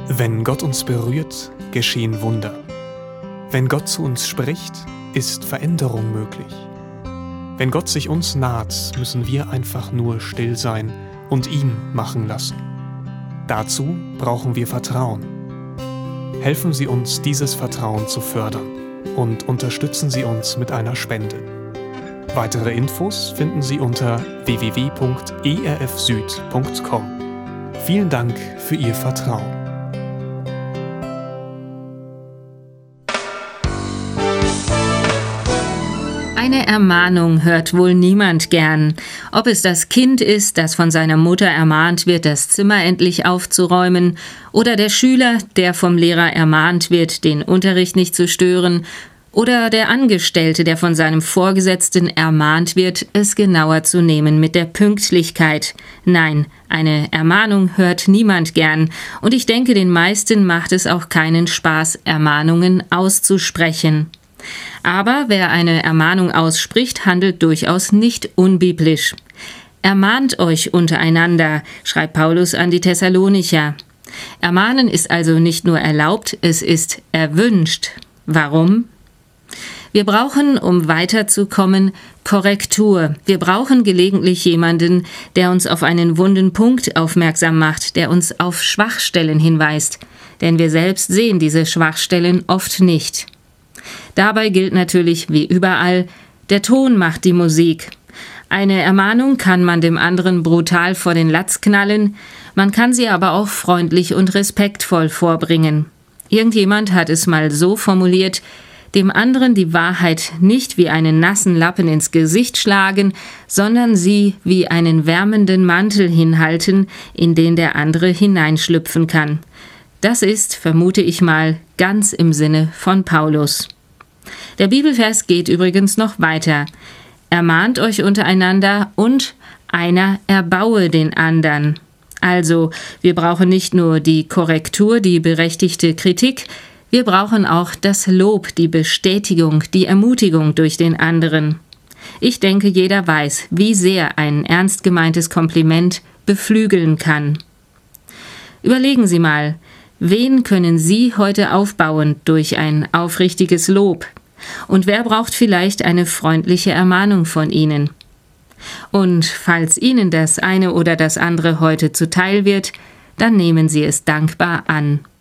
Wenn Gott uns berührt, geschehen Wunder. Wenn Gott zu uns spricht, ist Veränderung möglich. Wenn Gott sich uns naht, müssen wir einfach nur still sein und ihn machen lassen. Dazu brauchen wir Vertrauen. Helfen Sie uns, dieses Vertrauen zu fördern und unterstützen Sie uns mit einer Spende. Weitere Infos finden Sie unter www.erfsüd.com. Vielen Dank für Ihr Vertrauen. Eine Ermahnung hört wohl niemand gern. Ob es das Kind ist, das von seiner Mutter ermahnt wird, das Zimmer endlich aufzuräumen, oder der Schüler, der vom Lehrer ermahnt wird, den Unterricht nicht zu stören, oder der Angestellte, der von seinem Vorgesetzten ermahnt wird, es genauer zu nehmen mit der Pünktlichkeit. Nein, eine Ermahnung hört niemand gern, und ich denke, den meisten macht es auch keinen Spaß, Ermahnungen auszusprechen. Aber wer eine Ermahnung ausspricht, handelt durchaus nicht unbiblisch. Ermahnt euch untereinander, schreibt Paulus an die Thessalonicher. Ermahnen ist also nicht nur erlaubt, es ist erwünscht. Warum? Wir brauchen, um weiterzukommen, Korrektur. Wir brauchen gelegentlich jemanden, der uns auf einen wunden Punkt aufmerksam macht, der uns auf Schwachstellen hinweist. Denn wir selbst sehen diese Schwachstellen oft nicht. Dabei gilt natürlich, wie überall, der Ton macht die Musik. Eine Ermahnung kann man dem anderen brutal vor den Latz knallen, man kann sie aber auch freundlich und respektvoll vorbringen. Irgendjemand hat es mal so formuliert: dem anderen die Wahrheit nicht wie einen nassen Lappen ins Gesicht schlagen, sondern sie wie einen wärmenden Mantel hinhalten, in den der andere hineinschlüpfen kann. Das ist, vermute ich mal, ganz im Sinne von Paulus. Der Bibelvers geht übrigens noch weiter. Ermahnt euch untereinander und einer erbaue den anderen. Also, wir brauchen nicht nur die Korrektur, die berechtigte Kritik, wir brauchen auch das Lob, die Bestätigung, die Ermutigung durch den anderen. Ich denke, jeder weiß, wie sehr ein ernst gemeintes Kompliment beflügeln kann. Überlegen Sie mal, wen können Sie heute aufbauen durch ein aufrichtiges Lob? Und wer braucht vielleicht eine freundliche Ermahnung von Ihnen? Und falls Ihnen das eine oder das andere heute zuteil wird, dann nehmen Sie es dankbar an.